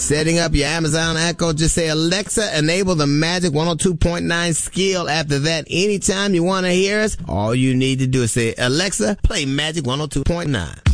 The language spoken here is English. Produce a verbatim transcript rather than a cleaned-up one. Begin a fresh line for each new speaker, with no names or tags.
Setting up your Amazon Echo, just say, Alexa, enable the Magic one oh two point nine skill. After that, anytime you want to hear us, all you need to do is say, Alexa, play Magic one oh two point nine.